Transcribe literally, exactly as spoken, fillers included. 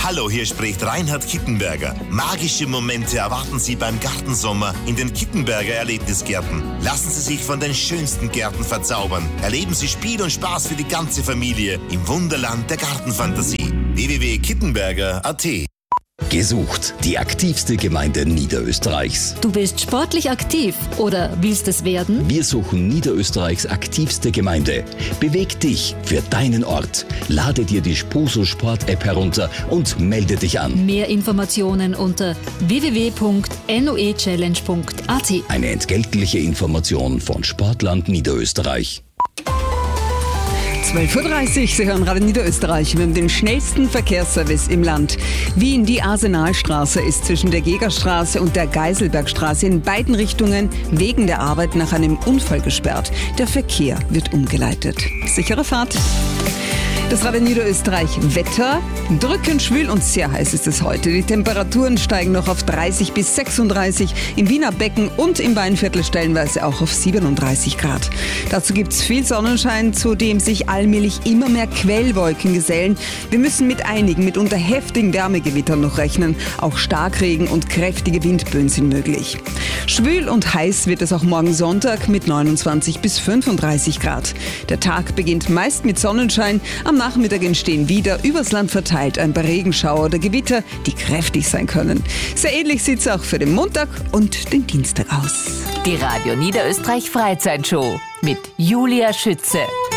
Hallo, hier spricht Reinhard Kittenberger. Magische Momente erwarten Sie beim Gartensommer in den Kittenberger Erlebnisgärten. Lassen Sie sich von den schönsten Gärten verzaubern. Erleben Sie Spiel und Spaß für die ganze Familie im Wunderland der Gartenfantasie. w w w punkt kittenberger punkt a t. Gesucht, die aktivste Gemeinde Niederösterreichs. Du bist sportlich aktiv oder willst es werden? Wir suchen Niederösterreichs aktivste Gemeinde. Beweg dich für deinen Ort. Lade dir die Spuso Sport App herunter und melde dich an. Mehr Informationen unter w w w punkt noechallenge punkt a t. Eine entgeltliche Information von Sportland Niederösterreich. zwölf Uhr dreißig, Sie hören Radio Niederösterreich. Wir haben den schnellsten Verkehrsservice im Land. Wien, die Arsenalstraße ist zwischen der Gegerstraße und der Geiselbergstraße in beiden Richtungen wegen der Arbeit nach einem Unfall gesperrt. Der Verkehr wird umgeleitet. Sichere Fahrt. Das Radio Niederösterreich Wetter. Drückend, schwül und sehr heiß ist es heute. Die Temperaturen steigen noch auf dreißig bis sechsunddreißig, im Wiener Becken und im Weinviertel stellenweise auch auf siebenunddreißig Grad. Dazu gibt es viel Sonnenschein, zu dem sich allmählich immer mehr Quellwolken gesellen. Wir müssen mit einigen, mitunter heftigen Wärmegewittern noch rechnen. Auch Starkregen und kräftige Windböen sind möglich. Schwül und heiß wird es auch morgen Sonntag mit neunundzwanzig bis fünfunddreißig Grad. Der Tag beginnt meist mit Sonnenschein. Am Nachmittag entstehen wieder übers Land verteilt ein paar Regenschauer oder Gewitter, die kräftig sein können. Sehr ähnlich sieht es auch für den Montag und den Dienstag aus. Die Radio Niederösterreich Freizeitshow mit Julia Schütze.